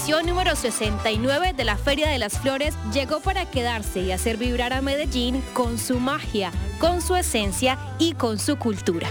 edición número 69 de la Feria de las Flores llegó para quedarse y hacer vibrar a Medellín con su magia, con su esencia y con su cultura.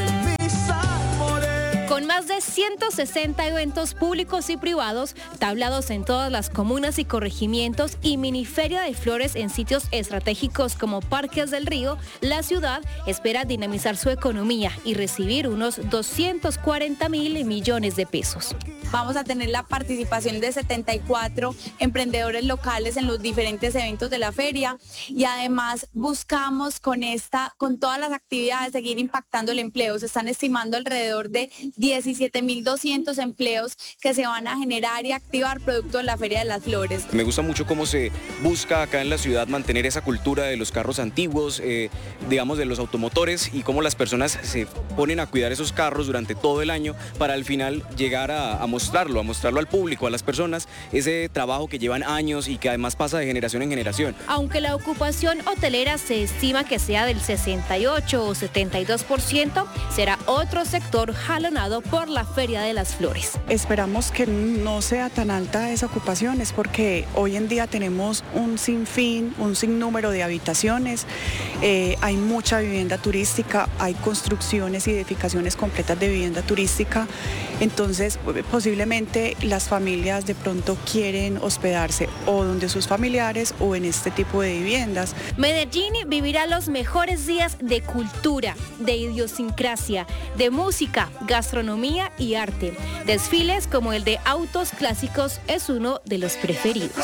Con más de 160 eventos públicos y privados, tablados en todas las comunas y corregimientos y mini feria de flores en sitios estratégicos como Parques del Río, la ciudad espera dinamizar su economía y recibir unos 240.000 millones de pesos. Vamos a tener la participación de 74 emprendedores locales en los diferentes eventos de la feria y además buscamos con todas las actividades seguir impactando el empleo. Se están estimando alrededor de 17.200 empleos que se van a generar y activar producto de la Feria de las Flores. Me gusta mucho cómo se busca acá en la ciudad mantener esa cultura de los carros antiguos, digamos de los automotores, y cómo las personas se ponen a cuidar esos carros durante todo el año para al final llegar a mostrarlo al público, a las personas, ese trabajo que llevan años y que además pasa de generación en generación. Aunque la ocupación hotelera se estima que sea del 68 o 72%, será otro sector jalonado por la Feria de las Flores. Esperamos que no sea tan alta esa ocupación, es porque hoy en día tenemos un sinnúmero de habitaciones, hay mucha vivienda turística, hay construcciones y edificaciones completas de vivienda turística, entonces posiblemente las familias de pronto quieren hospedarse o donde sus familiares o en este tipo de viviendas. Medellín vivirá los mejores días de cultura, de idiosincrasia, de música, gastronomía y arte. Desfiles como el de autos clásicos es uno de los preferidos.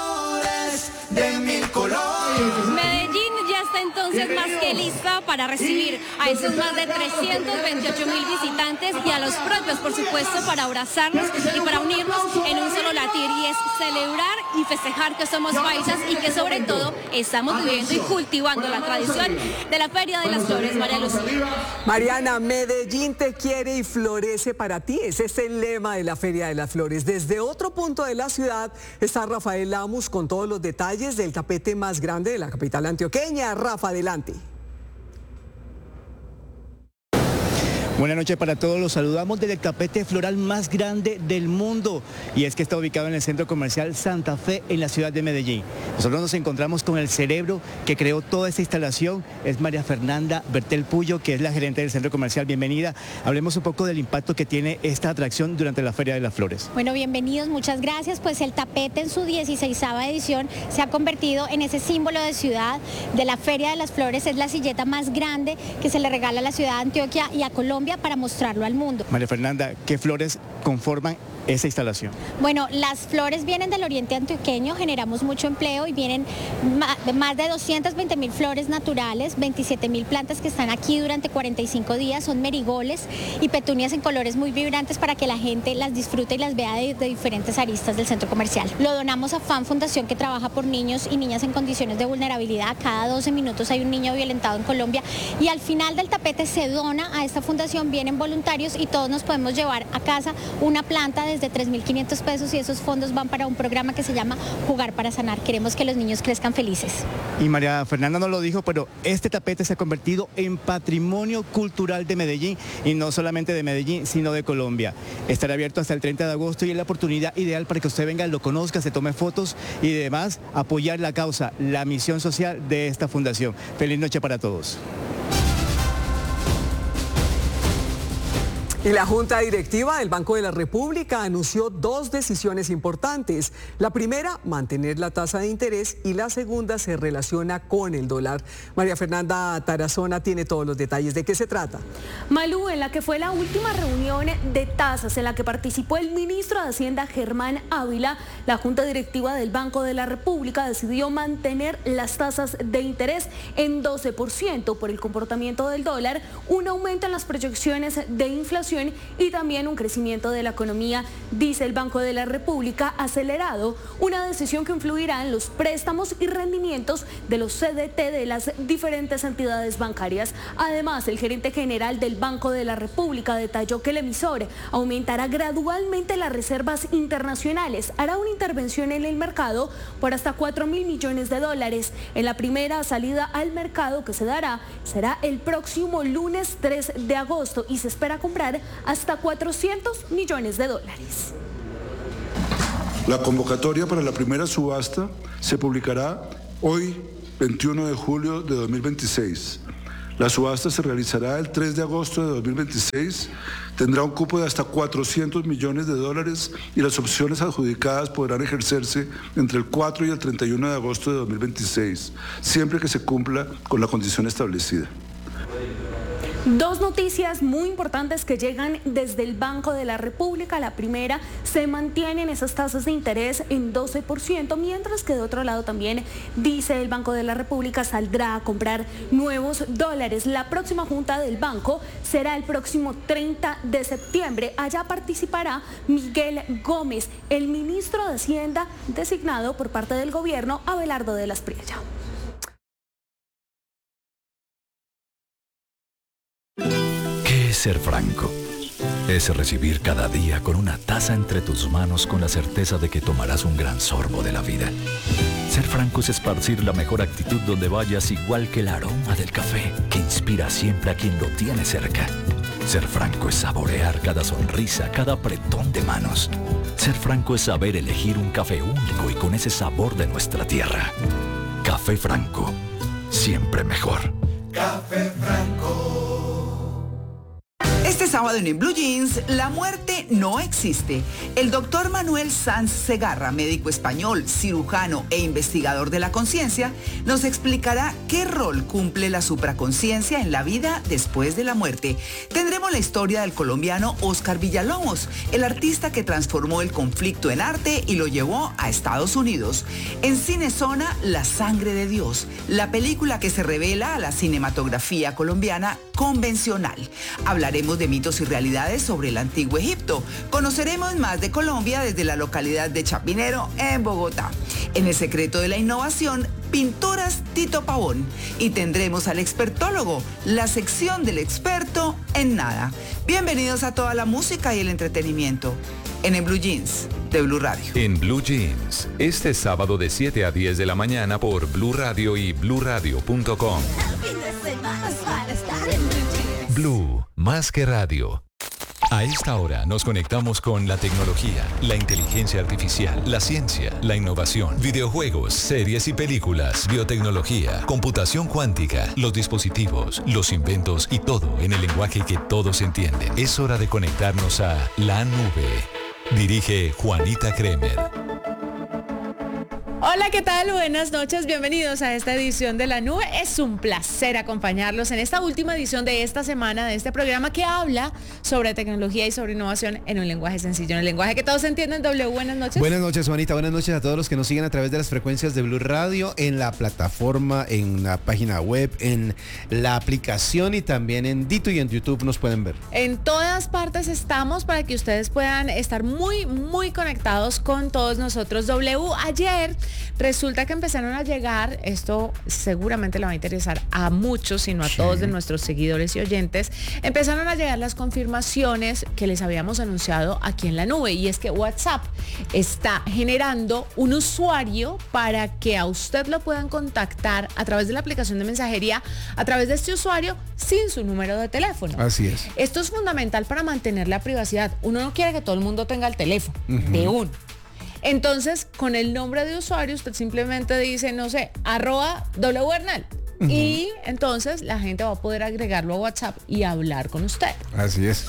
Medellín ya está entonces más que lista para recibir a esos más de 328.000 visitantes y a los propios, por supuesto, para abrazarnos y para unirnos en un solo latir, y es celebrar y festejar que somos paisas y que sobre todo estamos viviendo y cultivando la tradición de la Feria de las Flores. María Lucía. Mariana, Medellín te quiere y florece para ti. Ese es el lema de la Feria de las Flores. Desde otro punto de la ciudad está Rafael Lamus con todos los detalles del tapete más grande de la capital antioqueña. Rafa, adelante. Buenas noches para todos, los saludamos del tapete floral más grande del mundo, y es que está ubicado en el centro comercial Santa Fe en la ciudad de Medellín. Nosotros nos encontramos con el cerebro que creó toda esta instalación, es María Fernanda Bertel Puyo, que es la gerente del centro comercial. Bienvenida, hablemos un poco del impacto que tiene esta atracción durante la Feria de las Flores. Bueno, bienvenidos, muchas gracias. Pues el tapete en su 16ª edición se ha convertido en ese símbolo de ciudad de la Feria de las Flores. Es la silleta más grande que se le regala a la ciudad de Antioquia y a Colombia para mostrarlo al mundo. María Fernanda, ¿qué flores conforman esa instalación? Bueno, las flores vienen del oriente antioqueño, generamos mucho empleo y vienen más de 220.000 flores naturales, 27.000 plantas que están aquí durante 45 días, son merigoles y petunias en colores muy vibrantes para que la gente las disfrute y las vea de diferentes aristas del centro comercial. Lo donamos a FAN Fundación, que trabaja por niños y niñas en condiciones de vulnerabilidad. Cada 12 minutos hay un niño violentado en Colombia, y al final del tapete se dona a esta fundación, vienen voluntarios y todos nos podemos llevar a casa una planta desde 3.500 pesos, y esos fondos van para un programa que se llama Jugar para Sanar. Queremos que los niños crezcan felices. Y María Fernanda no lo dijo, pero este tapete se ha convertido en patrimonio cultural de Medellín, y no solamente de Medellín, sino de Colombia. Estará abierto hasta el 30 de agosto y es la oportunidad ideal para que usted venga, lo conozca, se tome fotos y además apoyar la causa, la misión social de esta fundación. Feliz noche para todos. Y la Junta Directiva del Banco de la República anunció dos decisiones importantes. La primera, mantener la tasa de interés, y la segunda se relaciona con el dólar. María Fernanda Tarazona tiene todos los detalles. ¿De qué se trata? Malú, en la que fue la última reunión de tasas en la que participó el ministro de Hacienda Germán Ávila, la Junta Directiva del Banco de la República decidió mantener las tasas de interés en 12% por el comportamiento del dólar, un aumento en las proyecciones de inflación y también un crecimiento de la economía, dice el Banco de la República, acelerado, una decisión que influirá en los préstamos y rendimientos de los CDT de las diferentes entidades bancarias. Además, el gerente general del Banco de la República detalló que el emisor aumentará gradualmente las reservas internacionales, hará una intervención en el mercado por hasta 4.000 millones de dólares. En la primera salida al mercado que se dará será el próximo lunes 3 de agosto y se espera comprar hasta 400 millones de dólares. La convocatoria para la primera subasta se publicará hoy, 21 de julio de 2026. La subasta se realizará el 3 de agosto de 2026, tendrá un cupo de hasta $400 millones y las opciones adjudicadas podrán ejercerse entre el 4 y el 31 de agosto de 2026, siempre que se cumpla con la condición establecida. Dos noticias muy importantes que llegan desde el Banco de la República. La primera, se mantienen esas tasas de interés en 12%, mientras que de otro lado también dice el Banco de la República saldrá a comprar nuevos dólares. La próxima junta del banco será el próximo 30 de septiembre. Allá participará Miguel Gómez, el ministro de Hacienda designado por parte del gobierno, Abelardo de las Priella. Ser franco es recibir cada día con una taza entre tus manos con la certeza de que tomarás un gran sorbo de la vida. Ser franco es esparcir la mejor actitud donde vayas, igual que el aroma del café que inspira siempre a quien lo tiene cerca. Ser franco es saborear cada sonrisa, cada apretón de manos. Ser franco es saber elegir un café único y con ese sabor de nuestra tierra. Café Franco, siempre mejor. Café Franco. Este sábado en Blue Jeans, la muerte no existe. El doctor Manuel Sanz Segarra, médico español, cirujano e investigador de la conciencia, nos explicará qué rol cumple la supraconciencia en la vida después de la muerte. Tendremos la historia del colombiano Oscar Villalobos, el artista que transformó el conflicto en arte y lo llevó a Estados Unidos. En Cinezona, La Sangre de Dios, la película que se revela a la cinematografía colombiana convencional. Hablaremos de mitos y realidades sobre el antiguo Egipto. Conoceremos más de Colombia desde la localidad de Chapinero, en Bogotá. En El Secreto de la Innovación, Pinturas Tito Pavón. Y tendremos al expertólogo, la sección del experto en nada. Bienvenidos a toda la música y el entretenimiento en el Blue Jeans de Blue Radio. En Blue Jeans, este sábado de 7 a 10 de la mañana por Blue Radio y bluradio.com. Blue, más que radio. A esta hora nos conectamos con la tecnología, la inteligencia artificial, la ciencia, la innovación, videojuegos, series y películas, biotecnología, computación cuántica, los dispositivos, los inventos y todo en el lenguaje que todos entienden. Es hora de conectarnos a la nube. Dirige Juanita Kremer. Hola, ¿qué tal? Buenas noches, bienvenidos a esta edición de La Nube. Es un placer acompañarlos en esta última edición de esta semana de este programa que habla sobre tecnología y sobre innovación en un lenguaje sencillo, en el lenguaje que todos entienden. W, buenas noches. Buenas noches, Juanita, buenas noches a todos los que nos siguen a través de las frecuencias de Blue Radio, en la plataforma, en la página web, en la aplicación y también en Dito y en YouTube nos pueden ver. En todas partes estamos para que ustedes puedan estar muy conectados con todos nosotros. W, ayer resulta que empezaron a llegar, esto seguramente le va a interesar a muchos, sino a todos de nuestros seguidores y oyentes, empezaron a llegar las confirmaciones que les habíamos anunciado aquí en La Nube, y es que WhatsApp está generando un usuario para que a usted lo puedan contactar a través de la aplicación de mensajería, a través de este usuario, sin su número de teléfono. Así es. Esto es fundamental para mantener la privacidad. Uno no quiere que todo el mundo tenga el teléfono de uno. Entonces, con el nombre de usuario, usted simplemente dice, no sé, @WBernal. Y entonces la gente va a poder agregarlo a WhatsApp y hablar con usted. Así es.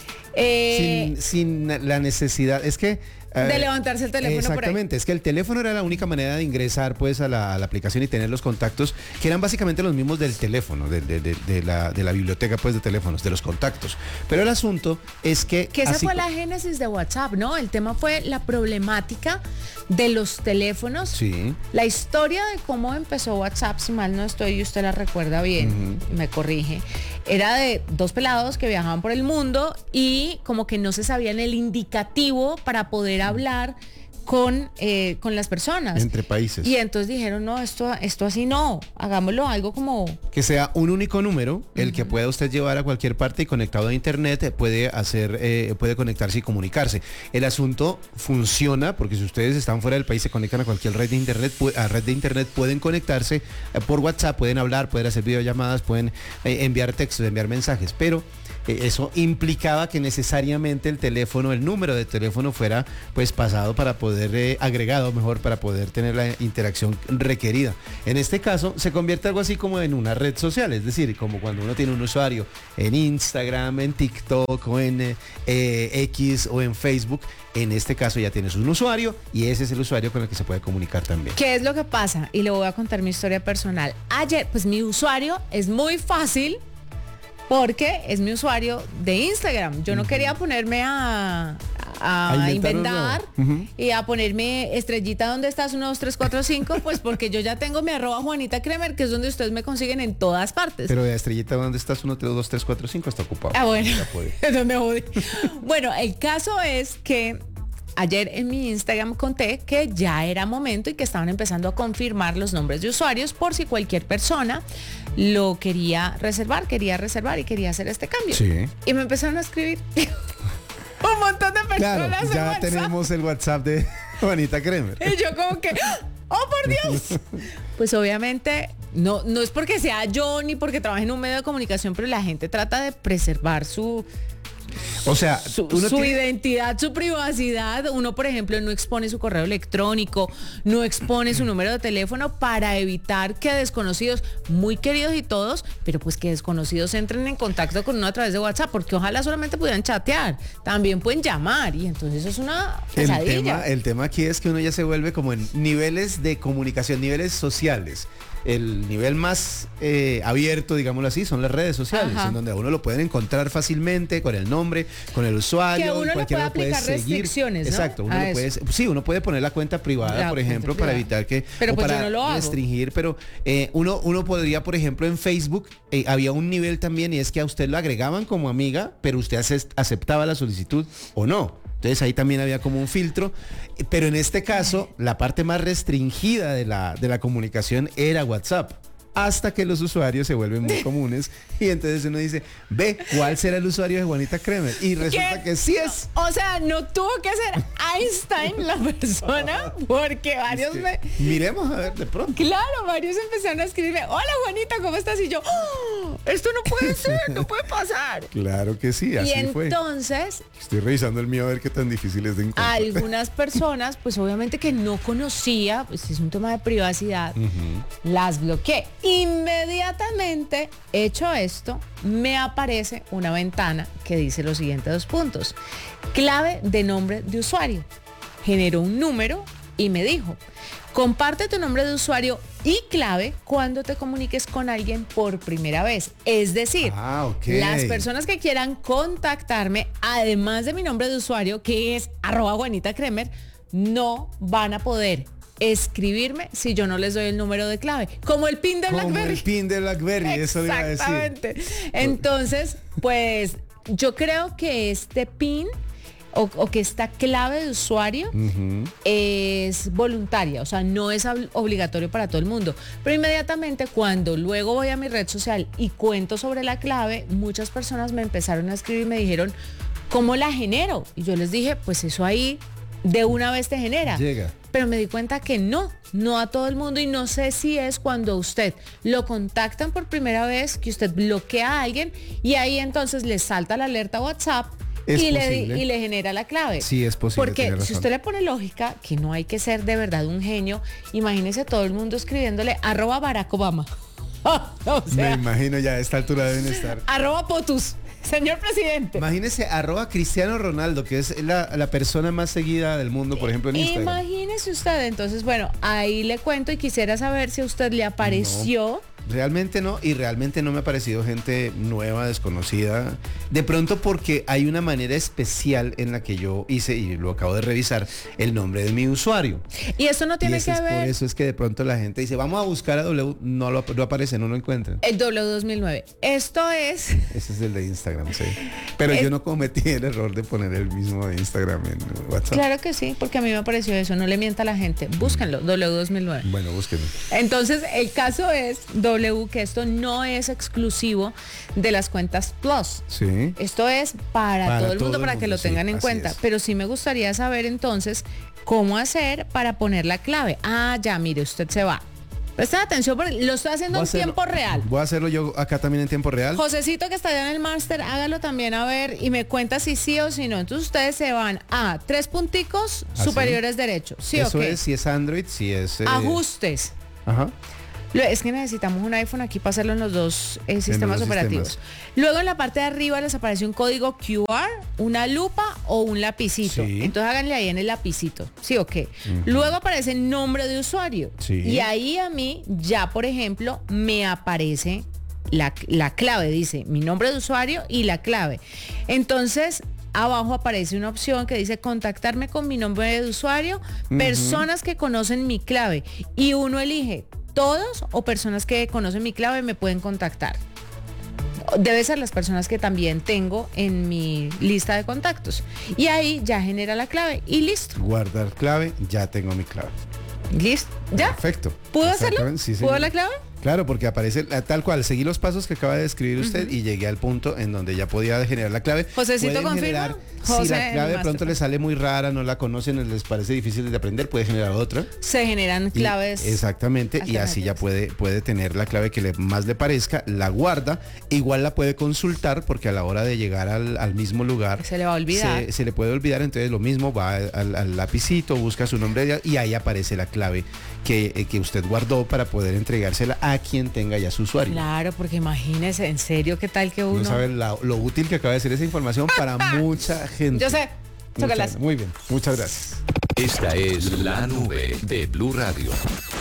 Sin la necesidad, es que de levantarse el teléfono. Exactamente, por ahí. Es que el teléfono era la única manera de ingresar pues a la aplicación y tener los contactos, que eran básicamente los mismos del teléfono, de la biblioteca pues de teléfonos, de los contactos. Pero el asunto es que esa fue la génesis de WhatsApp, ¿no? El tema fue la problemática de los teléfonos. Sí. La historia de cómo empezó WhatsApp, si mal no estoy y usted la recuerda bien, me corrige, era de dos pelados que viajaban por el mundo y como que no se sabían el indicativo para poder hablar con las personas. Entre países. Y entonces dijeron, no, esto así no, hagámoslo algo como... Que sea un único número, el que pueda usted llevar a cualquier parte y conectado a internet puede conectarse y comunicarse. El asunto funciona porque si ustedes están fuera del país, se conectan a cualquier red de internet, pueden conectarse por WhatsApp, pueden hablar, pueden hacer videollamadas, pueden enviar textos, enviar mensajes, pero... eso implicaba que necesariamente el número de teléfono fuera pues pasado para poder poder agregado mejor para poder tener la interacción requerida. En este caso se convierte algo así como en una red social, es decir, como cuando uno tiene un usuario en Instagram, en TikTok o en X o en Facebook. En este caso ya tienes un usuario y ese es el usuario con el que se puede comunicar también. ¿Qué es lo que pasa? Y le voy a contar mi historia personal. Ayer, pues mi usuario es muy fácil porque es mi usuario de Instagram. Yo no quería ponerme a inventar y a ponerme estrellita donde estás 1, 2, 3, 4, 5, pues porque yo ya tengo mi @Juanita Kremer, que es donde ustedes me consiguen en todas partes. Pero de estrellita donde estás 1, 2, 3, 4, 5 está ocupado. Ah, bueno, eso me jodí. Bueno, el caso es que ayer en mi Instagram conté que ya era momento y que estaban empezando a confirmar los nombres de usuarios por si cualquier persona lo quería reservar y quería hacer este cambio. Sí. Y me empezaron a escribir un montón de personas. Claro, en ya WhatsApp. tenemos el WhatsApp de Juanita Kremer. Y yo como que, ¡oh, por Dios! Pues obviamente no es porque sea yo ni porque trabaje en un medio de comunicación, pero la gente trata de preservar su identidad, su privacidad. Uno, por ejemplo, no expone su correo electrónico, no expone su número de teléfono para evitar que desconocidos, muy queridos y todos, pero pues que desconocidos entren en contacto con uno a través de WhatsApp, porque ojalá solamente pudieran chatear, también pueden llamar y entonces eso es una pesadilla. El tema aquí es que uno ya se vuelve como en niveles de comunicación, niveles sociales. El nivel más abierto, digámoslo así, son las redes sociales, en donde a uno lo pueden encontrar fácilmente con el nombre, con el usuario. Que uno le puede aplicar restricciones, ¿no? Exacto, uno puede poner la cuenta privada, por ejemplo, para evitar que, pero pues para yo no lo hago. restringir, pero uno podría, por ejemplo, en Facebook había un nivel también y es que a usted lo agregaban como amiga, pero usted aceptaba la solicitud o no. Entonces ahí también había como un filtro, pero en este caso la parte más restringida de la comunicación era WhatsApp, hasta que los usuarios se vuelven muy comunes y entonces uno dice, ve, ¿cuál será el usuario de Juanita Kremer? Y resulta que sí es. O sea, no tuvo que ser Einstein la persona, porque varios miremos a ver de pronto. Claro, varios empezaron a escribirme, hola Juanita, ¿cómo estás? Y yo, ¡oh, esto no puede ser, no puede pasar! Claro que sí, así y fue. Entonces, estoy revisando el mío a ver qué tan difícil es de encontrar. Algunas personas, pues obviamente que no conocía, pues es un tema de privacidad, las bloqueé. Inmediatamente, hecho esto, me aparece una ventana que dice los siguientes 2 puntos. Clave de nombre de usuario. Generó un número y me dijo, comparte tu nombre de usuario y clave cuando te comuniques con alguien por primera vez. Es decir, las personas que quieran contactarme, además de mi nombre de usuario, que es @Juanita Kremer, no van a poder escribirme si yo no les doy el número de clave, como el PIN de BlackBerry. Como el PIN de BlackBerry, eso le iba a decir. Exactamente. Entonces, pues yo creo que este PIN o que esta clave de usuario es voluntaria, o sea, no es obligatorio para todo el mundo. Pero inmediatamente cuando luego voy a mi red social y cuento sobre la clave, muchas personas me empezaron a escribir y me dijeron, ¿cómo la genero? Y yo les dije, pues eso ahí de una vez te genera. Llega. Pero me di cuenta que no a todo el mundo, y no sé si es cuando usted lo contactan por primera vez, que usted bloquea a alguien y ahí entonces le salta la alerta a WhatsApp y le genera la clave. Sí, es posible. Porque si usted le pone lógica, que no hay que ser de verdad un genio, imagínese todo el mundo escribiéndole @Barack Obama. O sea, me imagino ya a esta altura deben estar. @Potus. Señor presidente. Imagínese @Cristiano Ronaldo, que es la persona más seguida del mundo, por ejemplo, en Instagram. Imagínese usted. Entonces, bueno, ahí le cuento y quisiera saber si a usted le apareció. Realmente no, y realmente no me ha parecido gente nueva, desconocida. De pronto porque hay una manera especial en la que yo hice, y lo acabo de revisar, el nombre de mi usuario. Y eso no tiene que ver. Por eso es que de pronto la gente dice, vamos a buscar a W, no aparece, no lo encuentran. El W2009. Esto es. Ese es el de Instagram, sí. Pero yo no cometí el error de poner el mismo de Instagram en WhatsApp. Claro que sí, porque a mí me pareció eso. No le mienta a la gente. Búsquenlo, W2009. Bueno, búsquenlo. Entonces, el caso es que esto no es exclusivo de las cuentas Plus. Sí. Esto es para todo el mundo, para que lo tengan en cuenta. Pero sí me gustaría saber entonces cómo hacer para poner la clave. Ah, ya, mire, usted se va Presten atención porque lo estoy haciendo en tiempo real. Voy a hacerlo yo acá también en tiempo real. Josecito, que está allá en el máster, hágalo también a ver y me cuenta si sí o si no. Entonces ustedes se van a 3 punticos superiores derechos. ¿Sí Eso o qué? es, si es Android, si es... Ajustes. Ajá. Es que necesitamos un iPhone aquí para hacerlo en los dos sistemas operativos. Luego en la parte de arriba les aparece un código QR, una lupa o un lapicito. Sí. Entonces háganle ahí en el lapicito. ¿Sí o qué? Luego aparece el nombre de usuario. Sí. Y ahí a mí ya, por ejemplo, me aparece la clave. Dice mi nombre de usuario y la clave. Entonces... abajo aparece una opción que dice contactarme con mi nombre de usuario, personas que conocen mi clave. Y uno elige todos o personas que conocen mi clave me pueden contactar. Debe ser las personas que también tengo en mi lista de contactos. Y ahí ya genera la clave y listo. Guardar clave, ya tengo mi clave. ¿Listo? ¿Ya? Perfecto. ¿Puedo hacerlo? Sí, ¿Puedo la clave? Claro, porque aparece tal cual, seguí los pasos que acaba de describir usted y llegué al punto en donde ya podía generar la clave. Josecito, confirma. Si la clave de pronto le sale muy rara, no la conocen, les parece difícil de aprender, puede generar otra. Se generan claves. Exactamente, y así ya puede tener la clave que más le parezca, la guarda, igual la puede consultar porque a la hora de llegar al mismo lugar se le va a olvidar. Se le puede olvidar, entonces lo mismo, va al lapicito, busca su nombre y ahí aparece la clave que usted guardó para poder entregársela a quien tenga ya su usuario. Claro, porque imagínese, en serio, qué tal que uno... No sabe lo útil que acaba de ser esa información para mucha gente. Yo sé. Muy bien, muchas gracias. Esta es La Nube de Blue Radio.